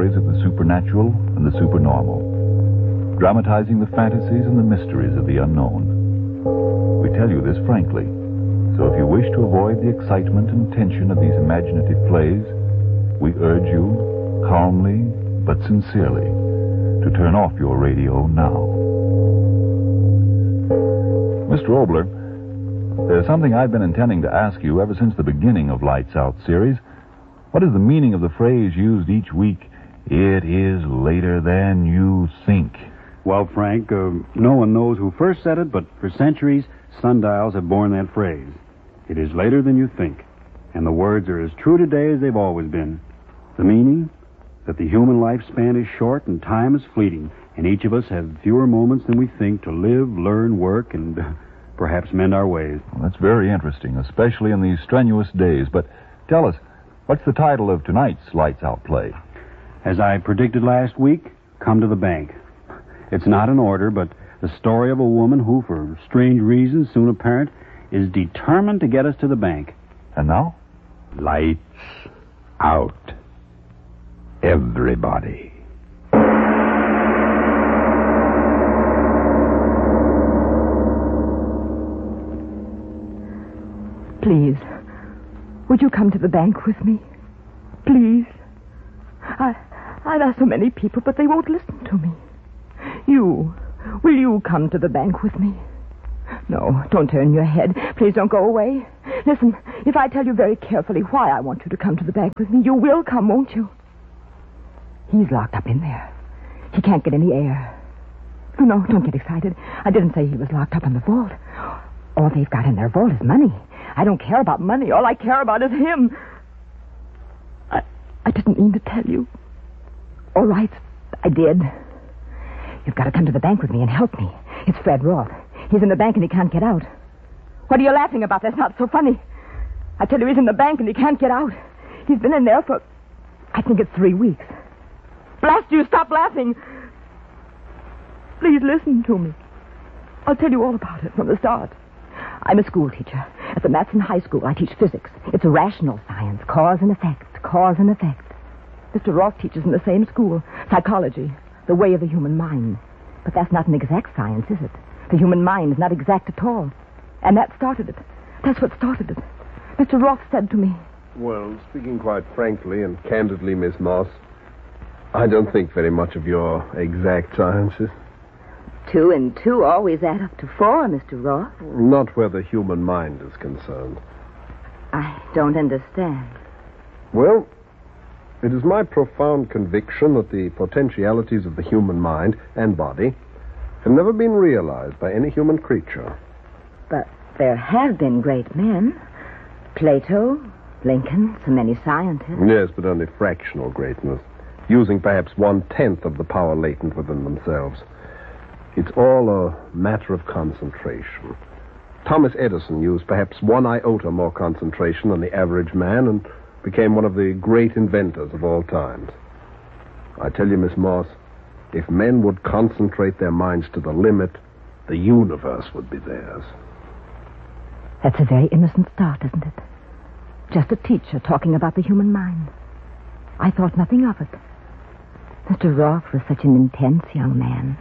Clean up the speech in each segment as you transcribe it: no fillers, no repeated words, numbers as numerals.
stories of the supernatural and the supernormal, dramatizing the fantasies and the mysteries of the unknown. We tell you this frankly, so if you wish to avoid the excitement and tension of these imaginative plays, we urge you, calmly but sincerely, to turn off your radio now. Mr. Obler, there's something I've been intending to ask you ever since the beginning of Lights Out series. What is the meaning of the phrase used each week, "It is later than you think"? Well, Frank, no one knows who first said it, but for centuries, sundials have borne that phrase. It is later than you think. And the words are as true today as they've always been. The meaning? That the human lifespan is short and time is fleeting, and each of us have fewer moments than we think to live, learn, work, and perhaps mend our ways. Well, that's very interesting, especially in these strenuous days. But tell us, what's the title of tonight's Lights Out play? As I predicted last week, Come to the Bank. It's not an order, but the story of a woman who, for strange reasons soon apparent, is determined to get us to the bank. And now? Lights out. Everybody. Please, would you come to the bank with me? Please. I've asked so many people, but they won't listen to me. Will you come to the bank with me? No, don't turn your head. Please don't go away. Listen, if I tell you very carefully why I want you to come to the bank with me, you will come, won't you? He's locked up in there. He can't get any air. No, don't get excited. I didn't say he was locked up in the vault. All they've got in their vault is money. I don't care about money. All I care about is him. I didn't mean to tell you. All right, I did. You've got to come to the bank with me and help me. It's Fred Roth. He's in the bank and he can't get out. What are you laughing about? That's not so funny. I tell you, he's in the bank and he can't get out. He's been in there for, I think it's 3 weeks. Blast you, stop laughing. Please listen to me. I'll tell you all about it from the start. I'm a school teacher. At the Matson High School, I teach physics. It's a rational science, cause and effect, cause and effect. Mr. Roth teaches in the same school, psychology, the way of the human mind. But that's not an exact science, is it? The human mind is not exact at all. And that started it. That's what started it. Mr. Roth said to me... Well, speaking quite frankly and candidly, Miss Moss, I don't think very much of your exact sciences. 2 and 2 always add up to 4, Mr. Roth. Not where the human mind is concerned. I don't understand. Well, it is my profound conviction that the potentialities of the human mind and body have never been realized by any human creature. But there have been great men. Plato, Lincoln, so many scientists. Yes, but only fractional greatness, using perhaps 1/10 of the power latent within themselves. It's all a matter of concentration. Thomas Edison used perhaps 1 iota more concentration than the average man and became one of the great inventors of all times. I tell you, Miss Moss, if men would concentrate their minds to the limit, the universe would be theirs. That's a very innocent start, isn't it? Just a teacher talking about the human mind. I thought nothing of it. Mr. Roth was such an intense young man.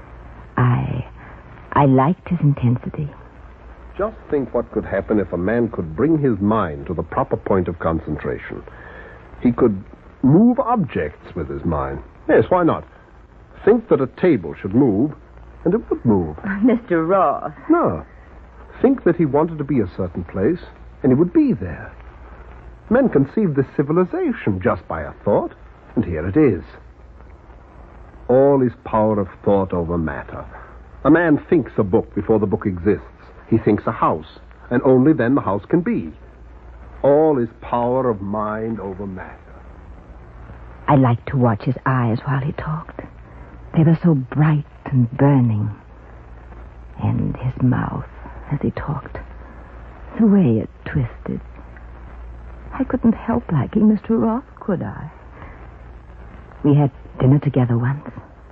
I liked his intensity. Just think what could happen if a man could bring his mind to the proper point of concentration. He could move objects with his mind. Yes, why not? Think that a table should move, and it would move. Mr. Roth. No. Think that he wanted to be a certain place, and he would be there. Men conceived this civilization just by a thought, and here it is. All is power of thought over matter. A man thinks a book before the book exists. He thinks a house, and only then the house can be. All is power of mind over matter. I liked to watch his eyes while he talked. They were so bright and burning. And his mouth, as he talked, the way it twisted. I couldn't help liking Mr. Roth, could I? We had dinner together once.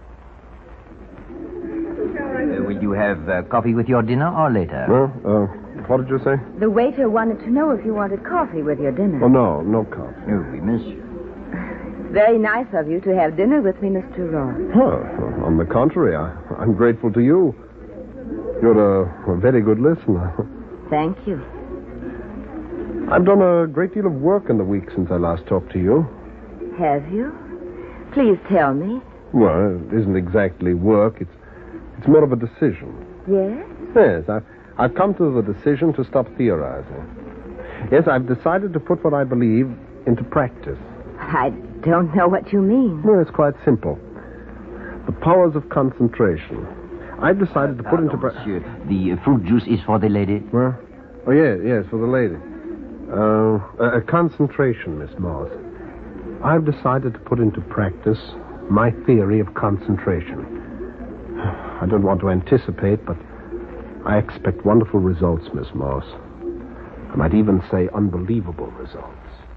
Will you have coffee with your dinner or later? What did you say? The waiter wanted to know if you wanted coffee with your dinner. Oh, no coffee. Oh, oui, monsieur. Very nice of you to have dinner with me, Mr. Ross. Well, on the contrary, I'm grateful to you. You're a very good listener. Thank you. I've done a great deal of work in the week since I last talked to you. Have you? Please tell me. Well, it isn't exactly work. It's more of a decision. Yes? Yes, I've come to the decision to stop theorizing. Yes, I've decided to put what I believe into practice. I don't know what you mean. Well, it's quite simple. The powers of concentration. I've decided to put into practice... Monsieur, the fruit juice is for the lady. Well, oh, yes, for the lady. Concentration, Miss Moss. I've decided to put into practice my theory of concentration. I don't want to anticipate, but I expect wonderful results, Miss Moss. I might even say unbelievable results.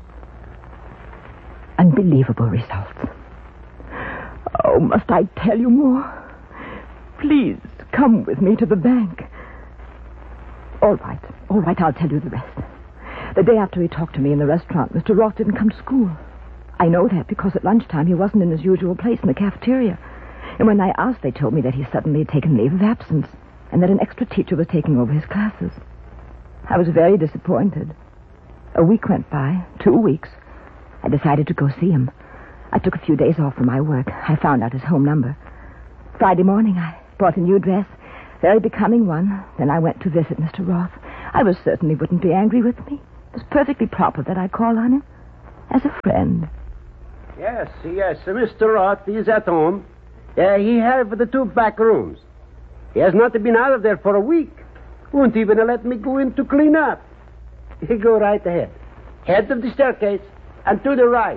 Unbelievable results. Oh, must I tell you more? Please come with me to the bank. All right, I'll tell you the rest. The day after he talked to me in the restaurant, Mr. Roth didn't come to school. I know that because at lunchtime he wasn't in his usual place in the cafeteria. And when I asked, they told me that he suddenly had taken leave of absence and that an extra teacher was taking over his classes. I was very disappointed. A week went by, 2 weeks. I decided to go see him. I took a few days off from my work. I found out his home number. Friday morning, I bought a new dress, very becoming one. Then I went to visit Mr. Roth. I was certain he wouldn't be angry with me. It was perfectly proper that I call on him as a friend. Yes, Mr. Roth is at home. He has the 2 back rooms. He has not been out of there for a week. Won't even let me go in to clean up. You go right ahead. Head of the staircase and to the right.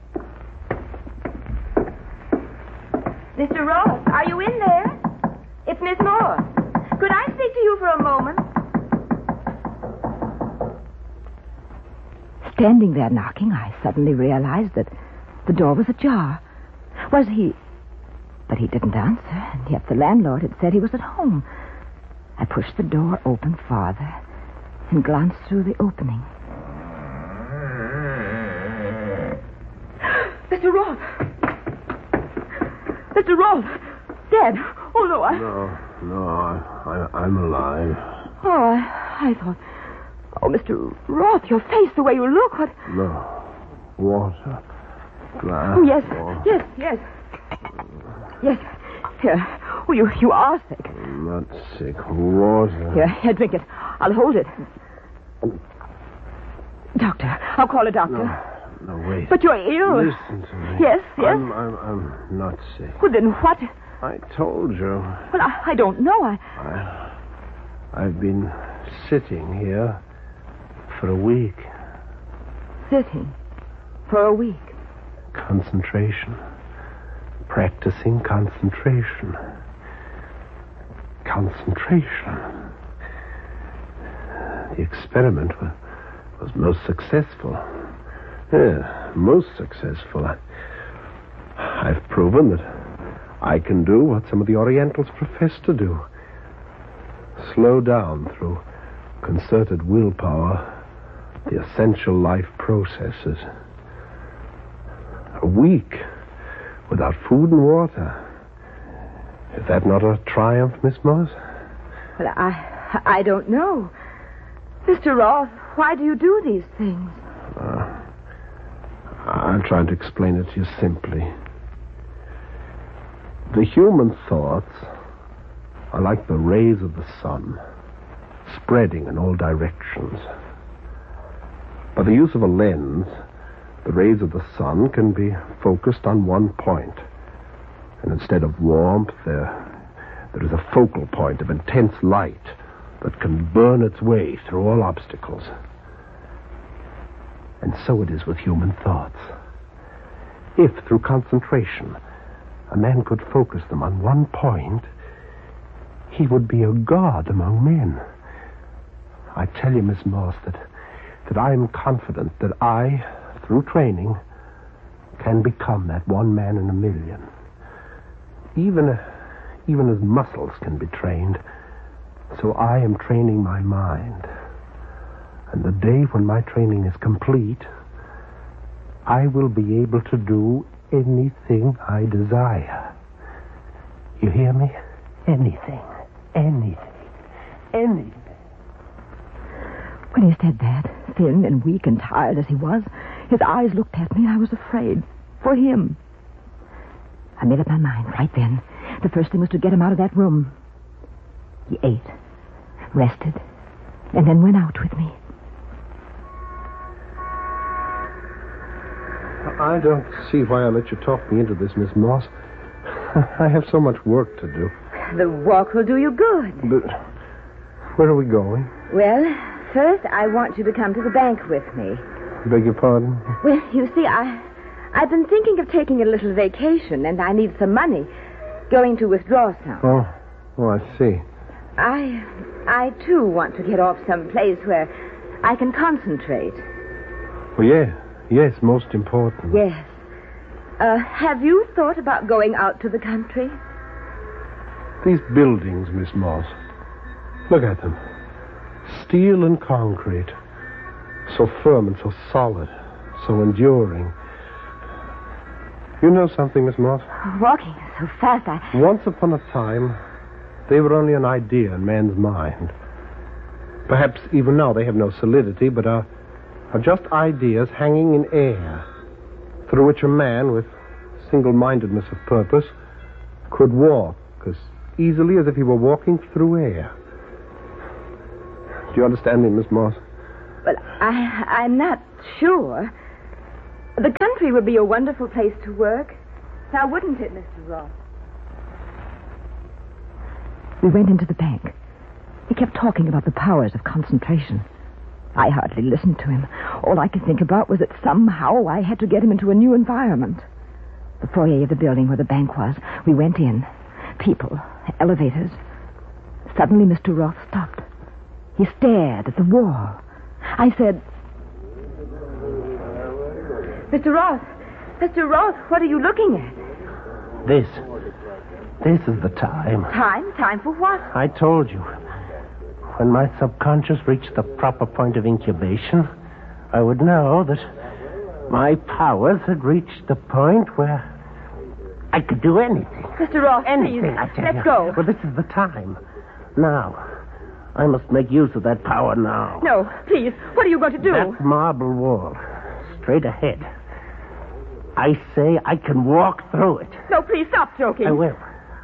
Mr. Roth, are you in there? It's Miss Moore. Could I speak to you for a moment? Standing there knocking, I suddenly realized that the door was ajar. Was he... But he didn't answer, and yet the landlord had said he was at home. I pushed the door open farther and glanced through the opening. Mr. Roth! Mr. Roth! Dead! Oh, no, No, I'm alive. Oh, I thought... Oh, Mr. Roth, your face, the way you look, what... No. Water. Glass. Oh, yes, water. yes. Yes. Here. Oh, you are sick. I'm not sick. Water. Here, drink it. I'll hold it. Doctor. I'll call a doctor. No, wait. But you're ill. Listen to me. Yes. I'm not sick. Well, then what? I told you. Well, I don't know. I've been sitting here for a week. Sitting? For a week? Concentration. Practicing concentration. Concentration. The experiment was most successful. Yeah, most successful. I've proven that I can do what some of the Orientals profess to do. Slow down through concerted willpower the essential life processes. A week without food and water. Is that not a triumph, Miss Moss? Well, I don't know. Mr. Roth, why do you do these things? I'll try to explain it to you simply. The human thoughts are like the rays of the sun, spreading in all directions. By the use of a lens, the rays of the sun can be focused on one point. And instead of warmth, there is a focal point of intense light that can burn its way through all obstacles. And so it is with human thoughts. If, through concentration, a man could focus them on one point, he would be a god among men. I tell you, Miss Moss, that I am confident that I, through training, can become that one man in a million. Even as muscles can be trained, so I am training my mind. And the day when my training is complete, I will be able to do anything I desire. You hear me? Anything. Anything. When he said that, thin and weak and tired as he was, his eyes looked at me and I was afraid. For him. I made up my mind right then. The first thing was to get him out of that room. He ate, rested, and then went out with me. I don't see why I let you talk me into this, Miss Moss. I have so much work to do. The walk will do you good. But where are we going? Well, first I want you to come to the bank with me. Beg your pardon? Well, you see, I've been thinking of taking a little vacation, and I need some money. Going to withdraw some. Oh, I see. I too want to get off someplace where I can concentrate. Well, yes, most important. Yes. Have you thought about going out to the country? These buildings, Miss Moss. Look at them. Steel and concrete. So firm and so solid. So enduring. You know something, Miss Moss? Walking so fast, Once upon a time, they were only an idea in man's mind. Perhaps even now they have no solidity, but are just ideas hanging in air, through which a man with single-mindedness of purpose could walk as easily as if he were walking through air. Do you understand me, Miss Moss? Well, I'm not sure. The country would be a wonderful place to work. Now, wouldn't it, Mr. Ross? We went into the bank. He kept talking about the powers of concentration. I hardly listened to him. All I could think about was that somehow I had to get him into a new environment. The foyer of the building where the bank was, we went in. People, elevators. Suddenly, Mr. Roth stopped. He stared at the wall. I said, Mr. Roth, what are you looking at? This is the time. Time for what? I told you. When my subconscious reached the proper point of incubation, I would know that my powers had reached the point where I could do anything. Mr. Roth, Anything, please, I tell let's you. go. Well, this is the time. Now. I must make use of that power now. No, please, what are you going to do? That marble wall. Straight ahead. I say I can walk through it. No, please, stop joking. I will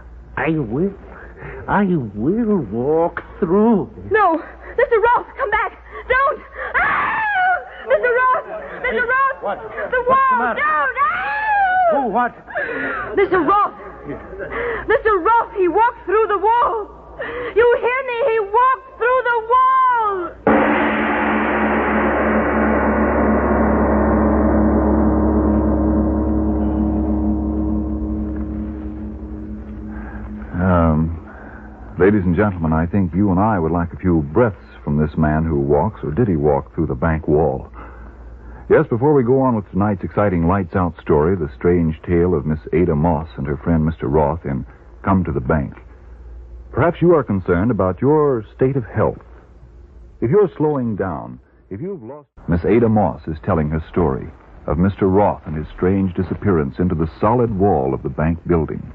walk through. No, Mr. Roth, come back. Don't. Ah! Mr. Roth! What? The What's wall! the matter? Don't! Ah! Who? What? Mr. Roth, he walked through the wall. You hear me? He walked through the wall. Ladies and gentlemen, I think you and I would like a few breaths from this man who walks, or did he walk, through the bank wall. Yes, before we go on with tonight's exciting lights-out story, the strange tale of Miss Ada Moss and her friend Mr. Roth in Come to the Bank, perhaps you are concerned about your state of health. If you're slowing down, if you've lost... Miss Ada Moss is telling her story of Mr. Roth and his strange disappearance into the solid wall of the bank building.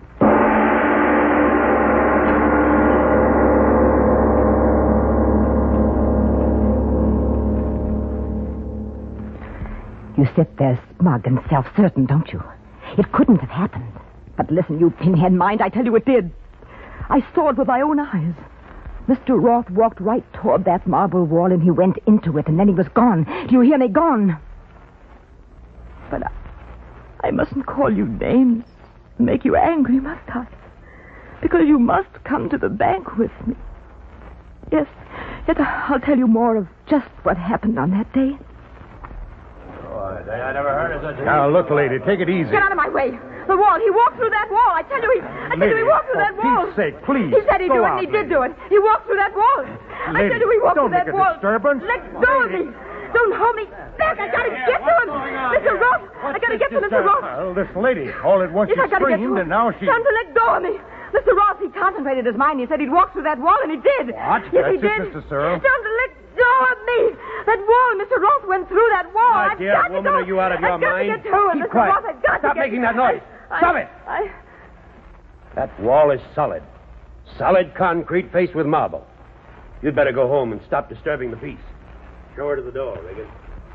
You sit there smug and self-certain, don't you? It couldn't have happened. But listen, you pinhead mind, I tell you it did. I saw it with my own eyes. Mr. Roth walked right toward that marble wall, and he went into it, and then he was gone. Do you hear me? Gone. But I mustn't call you names and make you angry, must I? Because you must come to the bank with me. Yes, I'll tell you more of just what happened on that day. I never heard of such a... Now, look, lady, take it easy. Get out of my way. The wall. He walked through that wall. I tell you, he walked through that wall. For Pete's sake, please. He said he'd do it, and he lady. did do it. He walked through that wall. I tell you, he walked don't through that make a wall. disturbance. Let go of me. Don't hold me back. I gotta get to him. Mr. Roth. I gotta get to Mr. Roth. This lady, all at once Yes, she I gotta get to screamed, him. and now she... Tell him to let go of me. Mr. Roth, he concentrated his mind. He said he'd walk through that wall, and he did. What? Yes, he That's did. it, Mr. Searle. Tell him to let go of me. That wall. Mr. Roth went through that wall. My I've dear got woman, to go. are you out of your I've got mind? to get to him. Keep Mr. quiet. Roth, I've got Stop to get making that noise. Stop it. That wall is solid. Solid concrete faced with marble. You'd better go home and stop disturbing the peace. Show her to the door, Regan.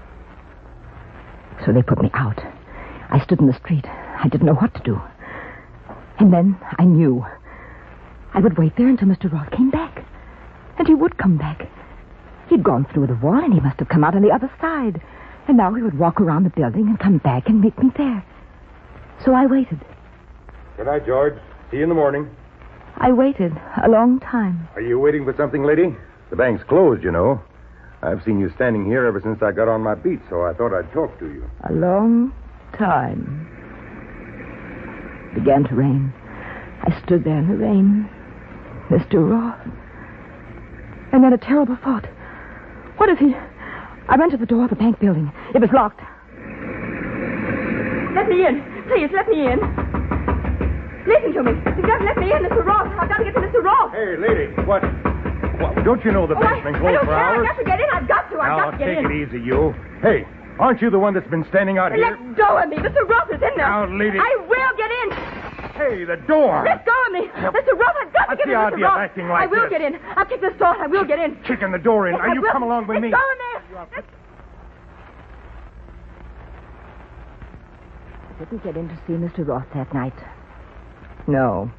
So they put me out. I stood in the street. I didn't know what to do. And then I knew. I would wait there until Mr. Roth came back. And he would come back. He'd gone through the wall, and he must have come out on the other side. And now he would walk around the building and come back and meet me there. So I waited. Good night, George. See you in the morning. I waited a long time. Are you waiting for something, lady? The bank's closed, you know. I've seen you standing here ever since I got on my beat, so I thought I'd talk to you. A long time. It began to rain. I stood there in the rain. Mr. Roth. And then a terrible thought. What if he... I ran to the door of the bank building. It was locked. Let me in. Please, let me in. Listen to me. You've got to let me in, Mr. Roth. I've got to get to Mr. Roth. Hey, lady, what? Don't you know the bank's been closed for hours? I've got to get in. I've got to. I've got to get in. Now, take it easy, you. Hey, aren't you the one that's been standing out here? Let go of me. Mr. Roth is in there. Now, lady. I will get in. Hey, the door. Let go of me. Mr. Roth, I've got to get in, What's the Mr. idea of Roth. acting like I will this? get in. I'll kick this door. I will get in. Kicking the door in. Yes, Now, I you will. come along with me. Let go of me. I didn't get in to see Mr. Roth that night. No.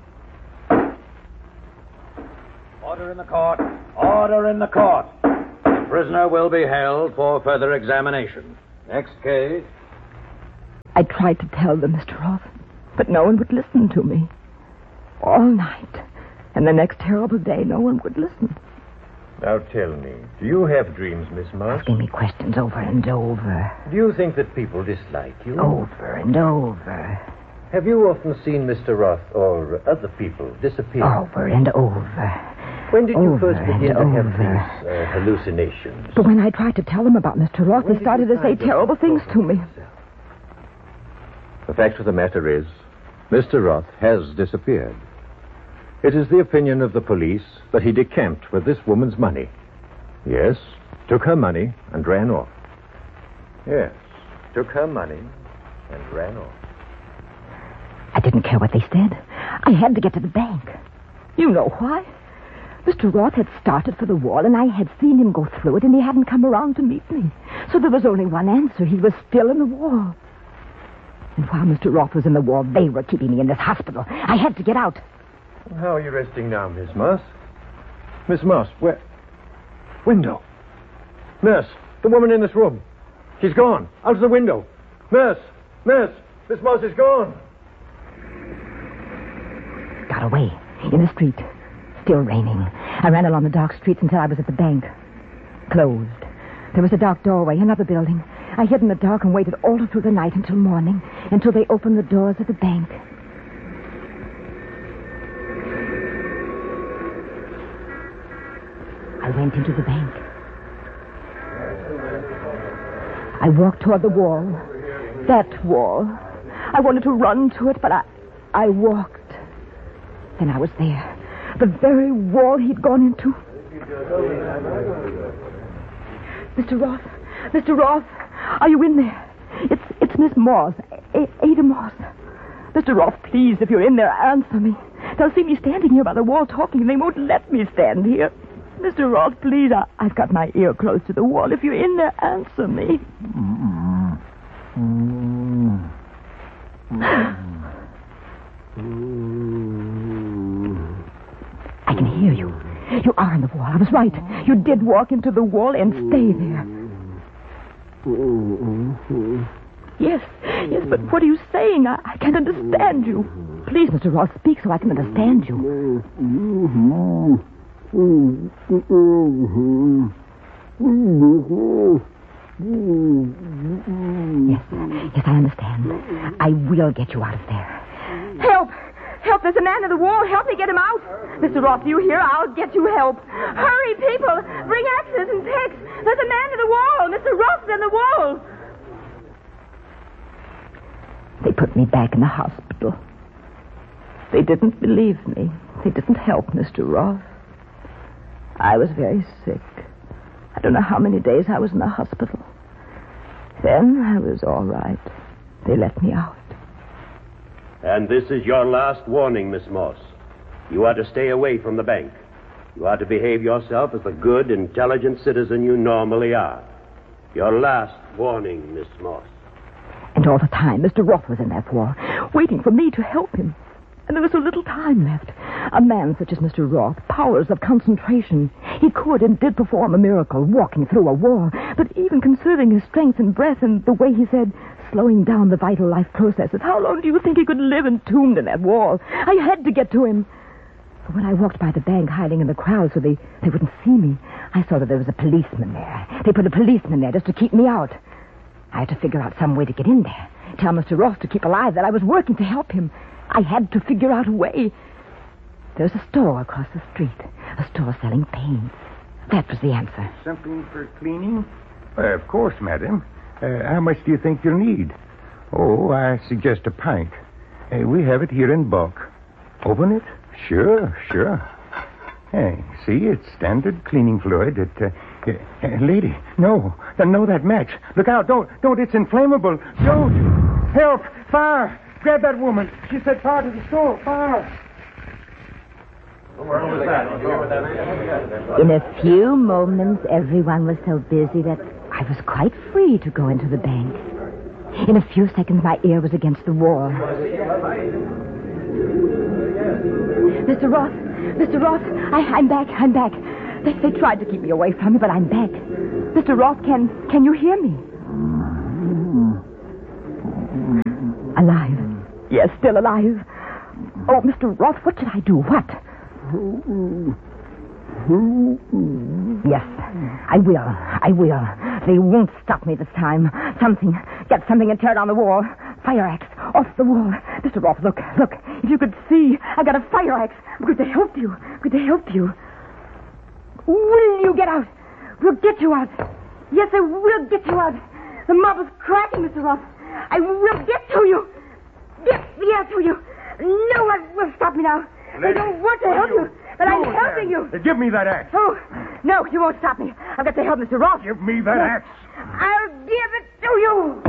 Order in the court. Order in the court. The prisoner will be held for further examination. Next case. I tried to tell them, Mr. Roth, but no one would listen to me. All night. And the next terrible day, no one would listen. Now tell me, do you have dreams, Miss Moss? Asking me questions over and over. Do you think that people dislike you? Over and over. Have you often seen Mr. Roth or other people disappear? Over and over. When did you Over first begin to and have over. these hallucinations? But when I tried to tell them about Mr. Roth, When they did started you to say find terrible yourself things to me. yourself? The fact of the matter is, Mr. Roth has disappeared. It is the opinion of the police that he decamped with this woman's money. Yes, took her money and ran off. Yes, took her money and ran off. I didn't care what they said. I had to get to the bank. You know why? Mr. Roth had started for the wall, and I had seen him go through it, and he hadn't come around to meet me. So there was only one answer. He was still in the wall. And while Mr. Roth was in the wall, they were keeping me in this hospital. I had to get out. How are you resting now, Miss Moss? Miss Moss, where? Window. Nurse, the woman in this room. She's gone. Out of the window. Nurse, Miss Moss is gone. Got away. In the street. Still raining. I ran along the dark streets until I was at the bank. Closed. There was a dark doorway, another building. I hid in the dark and waited all through the night until morning, until they opened the doors of the bank. I went into the bank. I walked toward the wall. That wall. I wanted to run to it, but I walked. Then I was there. The very wall he'd gone into. Mr. Roth. Mr. Roth. Are you in there? It's Miss Moss. Ada Moss. Mr. Roth, please, if you're in there, answer me. They'll see me standing here by the wall talking, and they won't let me stand here. Mr. Roth, please, I've got my ear close to the wall. If you're in there, answer me. I can hear you. You are in the wall. I was right. You did walk into the wall and stay there. Yes, but what are you saying? I can't understand you. Please, Mr. Roth, speak so I can understand you. Yes, I understand. I will get you out of there. Help! Help, there's a man in the wall. Help me get him out. Mr. Roth, do you hear? I'll get you help. Hurry, people. Bring axes and picks. There's a man in the wall. Mr. Roth's in the wall. They put me back in the hospital. They didn't believe me. They didn't help Mr. Roth. I was very sick. I don't know how many days I was in the hospital. Then I was all right. They let me out. And this is your last warning, Miss Moss. You are to stay away from the bank. You are to behave yourself as the good, intelligent citizen you normally are. Your last warning, Miss Moss. And all the time, Mr. Roth was in that war, waiting for me to help him. And there was so little time left. A man such as Mr. Roth, powers of concentration. He could and did perform a miracle, walking through a war. But even conserving his strength and breath and the way he said, slowing down the vital life processes, how long do you think he could live entombed in that wall? I had to get to him. But when I walked by the bank, hiding in the crowd so they wouldn't see me, I saw that there was a policeman there. They put a policeman there just to keep me out. I had to figure out some way to get in there. Tell Mr. Ross to keep alive, that I was working to help him. I had to figure out a way. There's a store across the street. A store selling paints. That was the answer. Something for cleaning? Of course, madam. How much do you think you'll need? Oh, I suggest a pint. We have it here in bulk. Open it? Sure. Hey, see, it's standard cleaning fluid. Lady, no, that match. Look out, don't, it's inflammable. Don't, help, fire. Grab that woman. She said fire to the store, fire. In a few moments, everyone was so busy that I was quite free to go into the bank. In a few seconds, my ear was against the wall. Mr. Roth, I'm back. They tried to keep me away from you, but I'm back. Mr. Roth, can you hear me? Alive. Yes, still alive. Oh, Mr. Roth, what should I do? What? Yes, I will. They won't stop me this time. Get something and tear down the wall. Fire axe, off the wall. Mr. Roth, look. If you could see, I got a fire axe. I'm going to help you. Will you get out? We'll get you out. Yes, I will get you out. The mob is cracking, Mr. Roth. I will get to you. Get me out to you. No one will stop me now. I don't want to help you, but I'm helping you. Give me that axe. Oh, no, you won't stop me. I've got to help Mr. Roth. Give me that axe. I'll give it to you.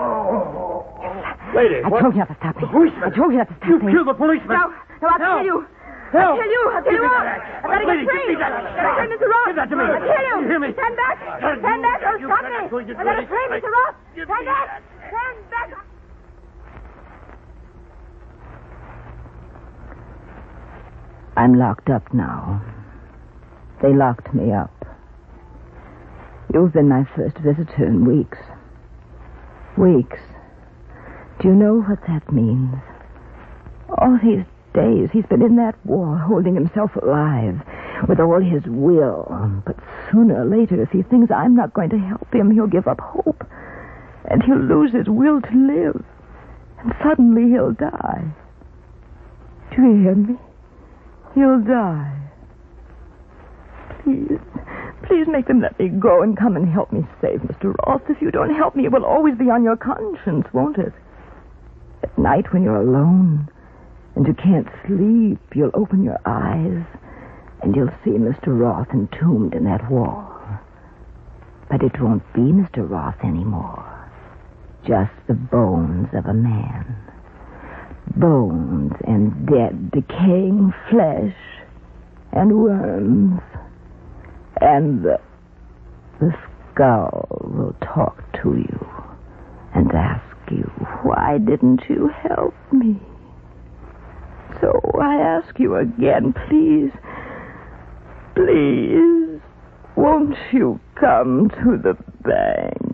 Lady, I told you not to stop me. I told you not to stop me. You killed the policeman. No, I'll kill you. I'll kill you all. I've got to get free. I'll Mr. Roth. Give that to me. I'll kill you. You hear me? Stand back. Don't stop me. I've got to free Mr. Roth. Stand back. I'm locked up now. They locked me up. You've been my first visitor in weeks. Weeks. Do you know what that means? All these days he's been in that war, holding himself alive with all his will. But sooner or later, if he thinks I'm not going to help him, he'll give up hope. And he'll lose his will to live. And suddenly he'll die. Do you hear me? He'll die. Please make them let me go and come and help me save Mr. Ross. If you don't help me, it will always be on your conscience, won't it? At night when you're alone and you can't sleep, you'll open your eyes and you'll see Mr. Roth entombed in that wall. But it won't be Mr. Roth anymore. Just the bones of a man. Bones and dead, decaying flesh and worms. And the skull will talk to you and ask you, why didn't you help me? So I ask you again, please, won't you come to the bank?